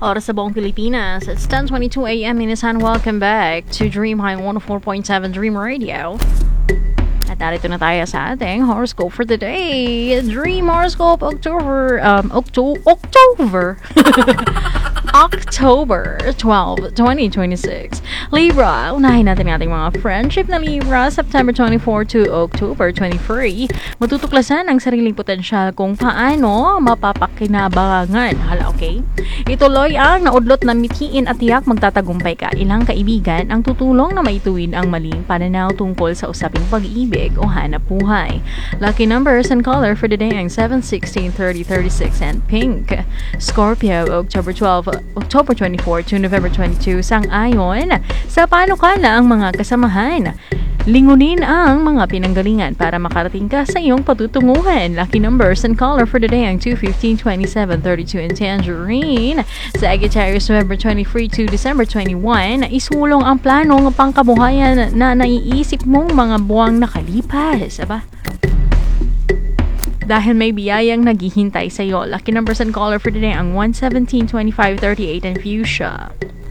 Oras sa buong Pilipinas. It's 10:22 a.m. Minasan. Welcome back to Dream High 104.7 Dream Radio. At narito na tayo sa ating horoscope for the day. Dream Horoscope October October 12, 2026. Libra, unahin natin ating mga friendship na Libra, September 24 to October 23. Matutuklasan ang sariling potensyal kung paano mapapakinabangan. Hala, okay? Ituloy ang naudlot na mithiin at tiyak magtatagumpay ka. Ilang kaibigan ang tutulong na maituwid ang maling pananaw tungkol sa usaping pag-ibig o hanap buhay. Lucky numbers and color for the day ang 7, 16, 30, 36, and pink. Scorpio, October 24 to November 22, sang-ayon sa panukala ang mga kasamahan. Lingunin ang mga pinanggalingan para makarating ka sa iyong patutunguhan. Lucky numbers and color for the day ang 2, 15, 27, 32, and tangerine. Sagittarius, November 23 to December 21, isulong ang planong pangkabuhayan na naiisip mong mga buwang nakalipas. Aba? Dahil may biyayang naghihintay sa iyo. Lucky numbers and color for today ang 1, 17, 25, 38, and fuchsia.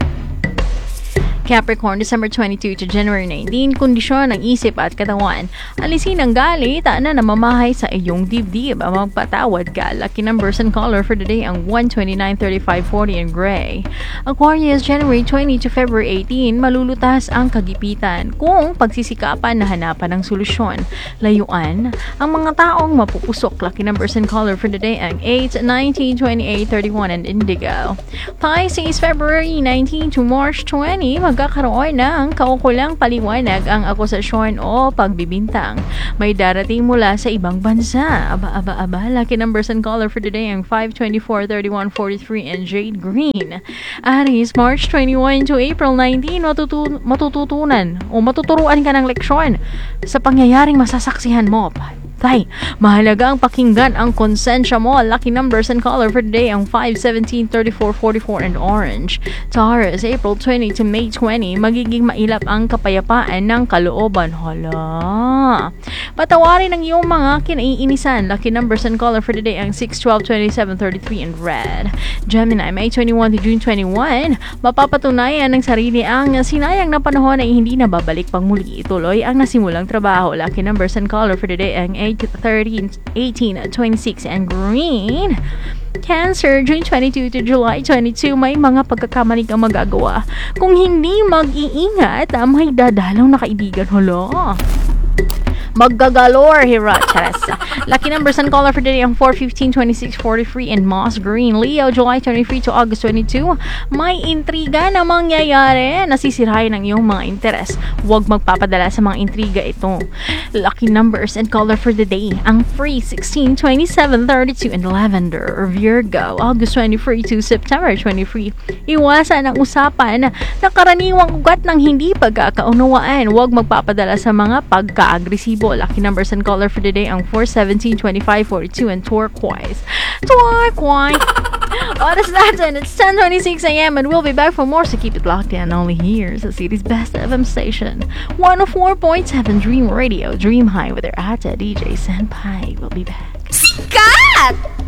Capricorn, December 22 to January 19, kondisyon ng isip at katawan. Alisin ang galit na namamahay sa iyong dibdib. Magpatawad ka. Lucky numbers and color for the day ang 1, 29, 35, 40, and gray. Aquarius, January 20 to February 18, malulutas ang kagipitan kung pagsisikapan na hanapan ng solusyon. Layuan ang mga taong mapupusok. Lucky numbers and color for the day ang 8, 19, 28, 31, and indigo. Pisces, February 19 to March 20, magkakaroon ng kaukulang paliwanag ang akusasyon o pagbibintang. May darating mula sa ibang bansa. Aba. Lucky numbers and color for today ang 5, 24, 31, 43, and jade green. Aries, March 21 to April 19, matuturuan ka ng leksyon sa pangyayaring masasaksihan mo. Tay, mahalaga ang pakinggan ang konsensya mo. Lucky numbers and color for today ang 5, 17, 34, 44, and orange. Taurus, April 20 to May 20, magiging mailap ang kapayapaan ng kalooban. Hala. Patawarin ang iyong mga kinaiinisan. Lucky numbers and color for today ang 6, 12, 27, 33, and red. Gemini, May 21 to June 21, mapapatunayan ng sarili ang sinayang na panahon ay hindi na babalik pang muli. Ituloy ang nasimulang trabaho. Lucky numbers and color for today ang 8, 13, 18, 26, and green. Cancer, June 22 to July 22, may mga pagkakamali kang magagawa. Kung hindi mag-iingat, may dadalaw na kaibigan. Hala. Maggagalore, Hira. Charas. Lucky numbers and color for today ang 4, 15, 26, 43, and moss green. Leo, July 23 to August 22, may intriga na mangyayari. Nasisirahin ang iyong mga interes. Huwag magpapadala sa mga intriga ito. Lucky numbers and color for the day ang 3, 16, 27, 32, and lavender. Virgo, August 23 to September 23, iwasan ang usapan na karaniwang ugat ng hindi pagkakaunawaan. Huwag magpapadala sa mga pagka-agresibo. Lucky numbers and color for today ang 4, 17, 25, 42, and turquoise. Oras natin, it's 10:26 a.m. and we'll be back for more, so keep it locked in only here sa city's best FM station, 104.7 Dream Radio, Dream High with their ate DJ Senpai. We'll be back. Sikat!